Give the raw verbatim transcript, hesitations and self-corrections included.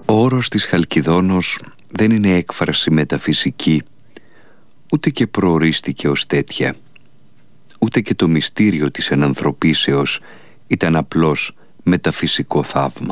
Ο όρος της Χαλκιδόνος δεν είναι έκφραση μεταφυσική, ούτε και προορίστηκε ως τέτοια. Ούτε και το μυστήριο της ενανθρωπίσεως ήταν απλώς μεταφυσικό θαύμα.